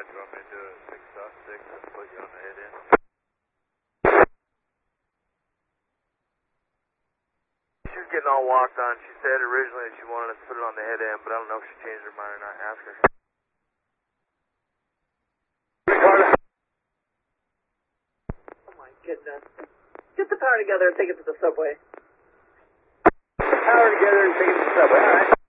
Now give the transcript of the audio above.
Do you want me to do a 6.6 and put you on the head end? She was getting all walked on. She said originally that she wanted us to put it on the head end, but I don't know if she changed her mind or not. Ask her. Oh my goodness. Get the power together and take it to the subway. Power together and take it to the subway. All right.